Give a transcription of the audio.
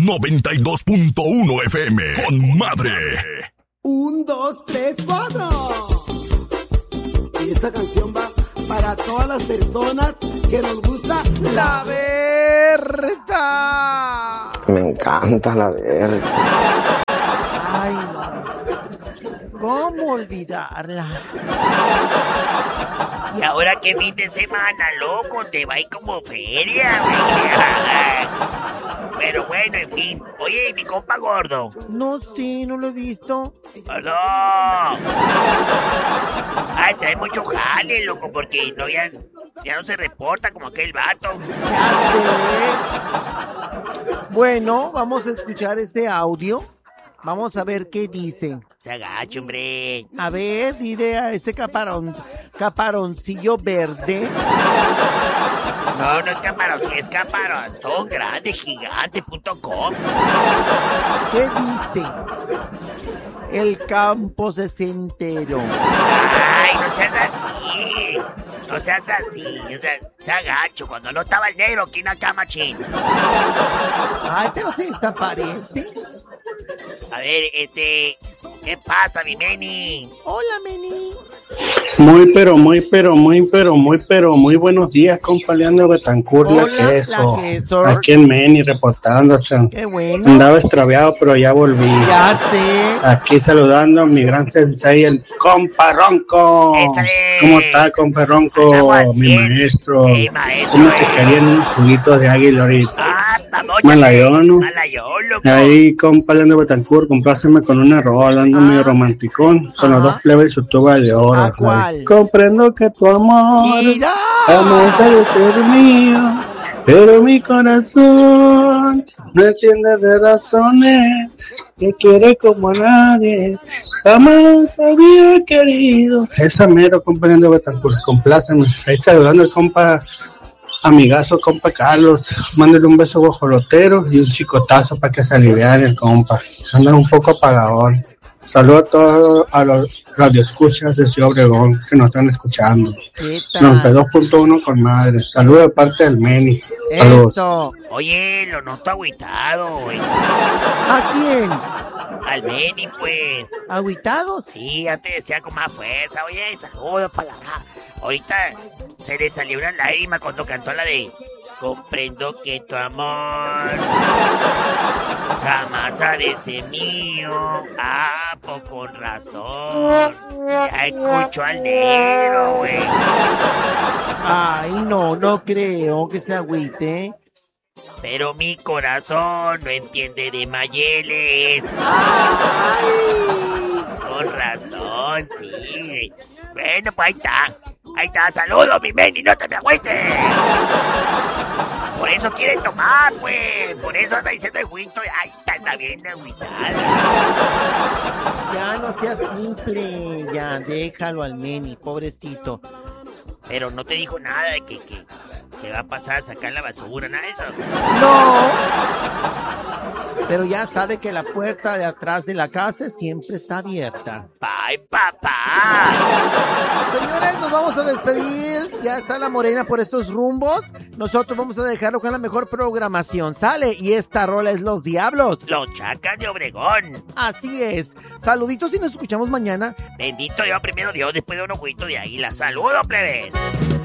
92.1 FM. Con madre. 1, 2, 3, 4. Y esta canción va para todas las personas que nos gusta la Berta. Me encanta la Berta. Ay, no. ¿Cómo olvidarla? Y ahora que fin de semana, loco, te va a ir como feria, güey. Pero bueno, en fin. Oye, mi compa gordo. No, sí, no lo he visto. ¡Gordo! Ay, trae mucho jale, loco, porque no ya no se reporta como aquel vato. Ya sé. Bueno, vamos a escuchar este audio. Vamos a ver qué dice. Se agacha, hombre. A ver, dile a ese caparoncillo verde. No es caparón, es caparazón grande, gigante.com. ¿Qué dice? El campo sesentero. Ay, no seas así. No seas así. O sea, se agacho. Cuando no estaba el negro aquí en la cama, chin. Ay, pero se desaparece. A ver, ¿qué pasa, mi Meni? Hola, Meni. Muy buenos días, compa Leandro Betancourt. Hola, la queso. queso. Aquí en Meni, reportándose. Qué bueno. Andaba extraviado, pero ya volví. Ya sé. Aquí saludando a mi gran sensei, el compa Ronco. ¡Échale! ¿Cómo está, compa Ronco? Mi maestro. Hey, maestro. ¿Cómo te querían unos juguitos de águila ahorita? Ah, vamos. Malayón, ¿no? Malayón, loco. Ahí, compa Leandro Betancourt, compláceme con una rola, ando medio romanticón, con los dos plebes y su tuba de oro. ¿A cuál? Comprendo que tu amor ¡Mira! jamás ha de ser mío, pero mi corazón no entiende de razones, que quiere como a nadie, jamás había querido. Esa mero, compa Leandro Betancourt, compláceme. Ahí saludando al compa amigazo, compa Carlos, mándale un beso guajolotero y un chicotazo para que se aliviane el compa. Anda un poco apagadón. Saludos a todos a los radioescuchas de Ciudad Obregón que nos están escuchando. 92.1 con madre. Saludos de parte del Meni. Saludos. Eso. Oye, lo noto agüitado, güey. ¿A quién? Al Meni, pues. ¿Agüitado? Sí, antes decía con más fuerza. Oye, saludos para la... Ahorita se le salió una lágrima cuando cantó la de... Comprendo que tu amor jamás ha de ser mío. Ah, pues con razón. Ya escucho al negro, güey. Ay, no creo que se agüite. Pero mi corazón no entiende de mayeles. Ay. Con razón, sí. Bueno, pues ahí está. Ahí está, saludos, mi Meni, no te me agüites. Por eso quieren tomar, pues. Por eso anda diciendo el agüito. Ay, está bien agüitada. Ya no seas simple. Ya, déjalo al Meni, pobrecito. Pero no te dijo nada de que va a pasar a sacar la basura, nada de eso. No. Pero ya sabe que la puerta de atrás de la casa siempre está abierta. ¡Ay, papá! Señores, nos vamos a despedir. Ya está la morena por estos rumbos. Nosotros vamos a dejarlo con la mejor programación. Sale, y esta rola es Los Diablos. Los Chacas de Obregón. Así es. Saluditos y nos escuchamos mañana. Bendito Dios, primero Dios, después de un ojito de águila. ¡Saludos, plebes!